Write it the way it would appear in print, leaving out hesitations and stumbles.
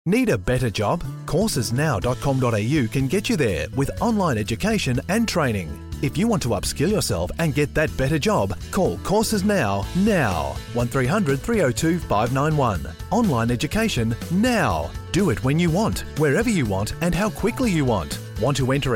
Need a better job? Coursesnow.com.au can get you there with online education and training. If you want to upskill yourself and get that better job, call Courses Now. 1300 302 591. Online education now. Do it when you want, wherever you want, and how quickly you want. Want to enter